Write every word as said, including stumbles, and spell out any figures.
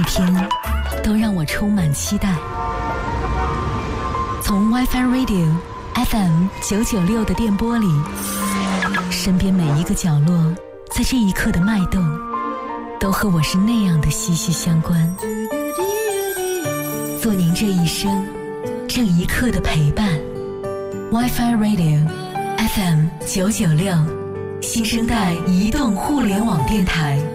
天都让我充满期待。从 WiFi Radio F M 九九六的电波里，身边每一个角落，在这一刻的脉动，都和我是那样的息息相关。做您这一生这一刻的陪伴。 WiFi Radio F M 九九六，新生代移动互联网电台。